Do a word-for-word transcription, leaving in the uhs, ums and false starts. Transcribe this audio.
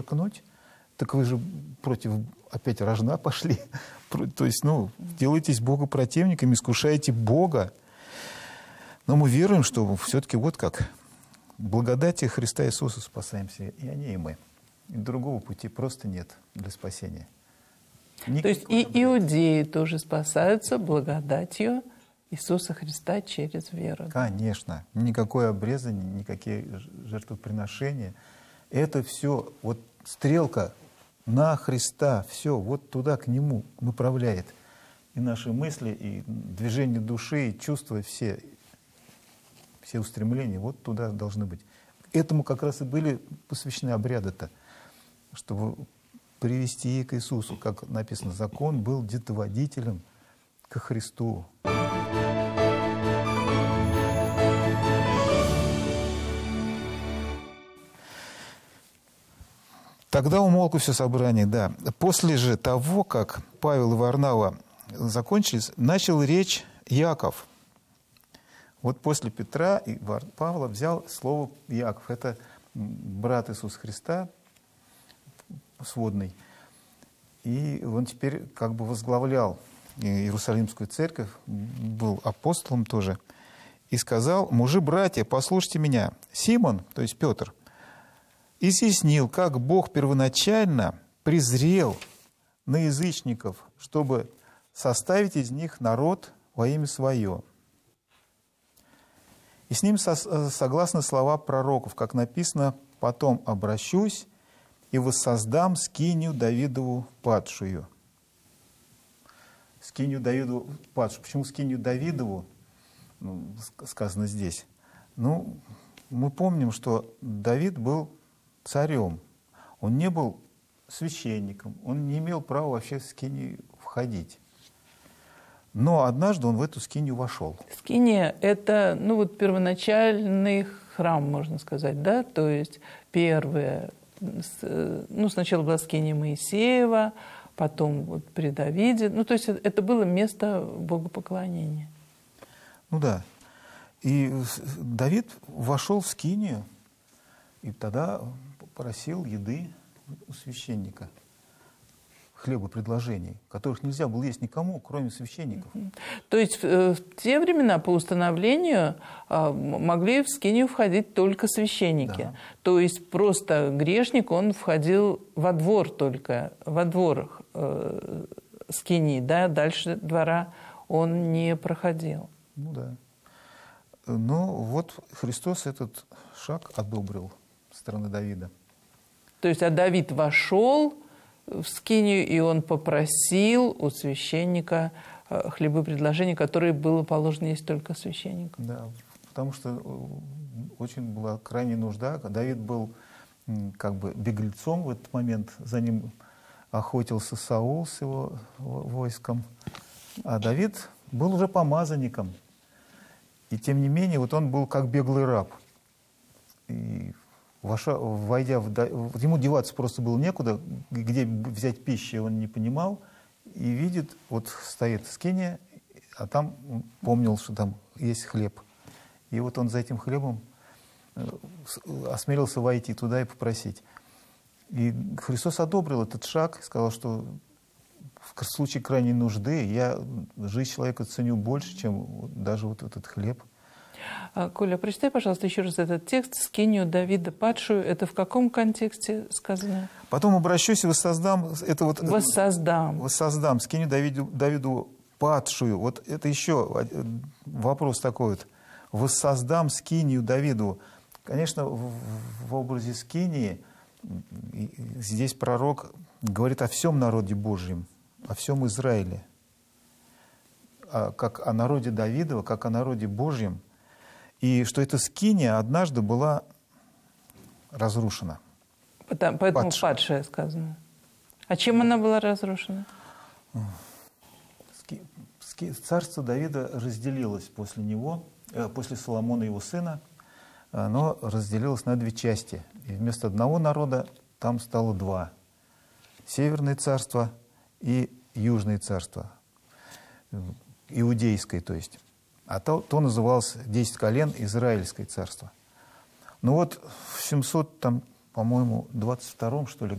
подчеркнуть. Так вы же против опять рожна пошли. То есть, ну, делаетесь Богу противниками, искушаете Бога. Но мы веруем, что все-таки вот как. Благодати Христа Иисуса спасаемся, и они, и мы. И другого пути просто нет для спасения. Никакой. То есть и иудеи тоже спасаются благодатью Иисуса Христа через веру. Конечно. Никакое обрезание, никакие жертвоприношения. Это все, вот стрелка на Христа, все, вот туда, к Нему направляет. И наши мысли, и движение души, и чувства, все, все устремления вот туда должны быть. Этому как раз и были посвящены обряды-то, чтобы привести к Иисусу, как написано, закон был детоводителем ко Христу. Тогда умолкло все собрание, да. После же того, как Павел и Варнава закончились, начал речь Яков. Вот после Петра и Павла взял слово Яков. Это брат Иисуса Христа, сводный. И он теперь как бы возглавлял Иерусалимскую церковь, был апостолом тоже. И сказал: «Мужи-братья, послушайте меня. Симон, то есть Петр, изъяснил, как Бог первоначально презрел на язычников, чтобы составить из них народ во имя Свое. И с ним со- согласны слова пророков, как написано: «Потом обращусь и воссоздам скинию Давидову падшую». Скинию Давидову падшую. Почему скинию Давидову, ну, сказано здесь? Ну, мы помним, что Давид был царем. Он не был священником, он не имел права вообще в скинию входить. Но однажды он в эту скинию вошел. Скиния – это, ну, вот первоначальный храм, можно сказать, да? То есть первое, ну, сначала была скиния Моисеева, потом вот при Давиде. Ну, то есть это было место богопоклонения. Ну да. И Давид вошел в скинию, и тогда просил еды у священника, хлебопредложений, которых нельзя было есть никому, кроме священников. То есть в те времена по установлению могли в скинию входить только священники. Да. То есть просто грешник, он входил во двор только, во двор э, скинии, да, дальше двора он не проходил. Ну да. Но вот Христос этот шаг одобрил со стороны Давида. То есть, а Давид вошел в скинию, и он попросил у священника хлебопредложения, которое было положено есть только священнику. Да, потому что очень была крайняя нужда. Давид был как бы беглецом в этот момент. За ним охотился Саул с его войском. А Давид был уже помазанником. И тем не менее, вот он был как беглый раб. И войдя в... Ему деваться просто было некуда, где взять пищу он не понимал. И видит, вот стоит скиния, а там он помнил, что там есть хлеб. И вот он за этим хлебом осмелился войти туда и попросить. И Христос одобрил этот шаг, сказал, что в случае крайней нужды я жизнь человека ценю больше, чем даже вот этот хлеб. Коля, прочитай, пожалуйста, еще раз этот текст. «Скинию Давида падшую». Это в каком контексте сказано? «Потом обращусь и воссоздам». Это вот, «Воссоздам». «Воссоздам скинию Давиду, Давиду падшую». Вот это еще вопрос такой вот. «Воссоздам скинию Давиду». Конечно, в, в образе скинии здесь пророк говорит о всем народе Божьем, о всем Израиле. Как о народе Давидова, как о народе Божьем. И что эта скиния однажды была разрушена. Потому, поэтому падшая. падшая сказано. А чем она была разрушена? Царство Давида разделилось после него, после Соломона его сына, оно разделилось на две части. И вместо одного народа там стало два. Северное царство и Южное царство. Иудейское, то есть. А то, то называлось десять колен Израильское царство. Ну вот в семьсот, там, по-моему, двадцать втором, что ли,